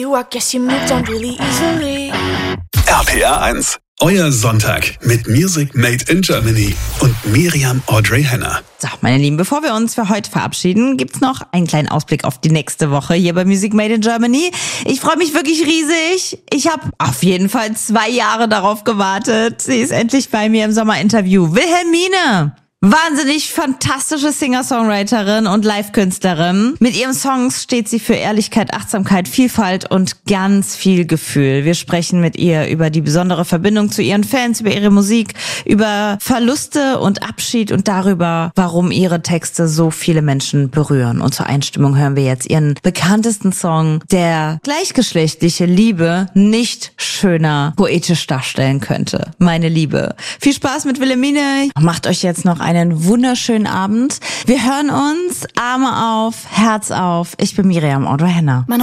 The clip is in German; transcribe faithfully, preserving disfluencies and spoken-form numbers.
you, I guess you moved on really easily. R P R eins, euer Sonntag mit Music Made in Germany und Miriam Audrey Henner. So, meine Lieben, bevor wir uns für heute verabschieden, gibt's noch einen kleinen Ausblick auf die nächste Woche hier bei Music Made in Germany. Ich freue mich wirklich riesig. Ich habe auf jeden Fall zwei Jahre darauf gewartet. Sie ist endlich bei mir im Sommerinterview. Wilhelmine! Wahnsinnig fantastische Singer-Songwriterin und Live-Künstlerin. Mit ihren Songs steht sie für Ehrlichkeit, Achtsamkeit, Vielfalt und ganz viel Gefühl. Wir sprechen mit ihr über die besondere Verbindung zu ihren Fans, über ihre Musik, über Verluste und Abschied und darüber, warum ihre Texte so viele Menschen berühren. Und zur Einstimmung hören wir jetzt ihren bekanntesten Song, der gleichgeschlechtliche Liebe nicht schöner poetisch darstellen könnte. Meine Liebe. Viel Spaß mit Wilhelmine. Macht euch jetzt noch einen wunderschönen Abend. Wir hören uns. Arme auf, Herz auf. Ich bin Miriam Audrey Henner.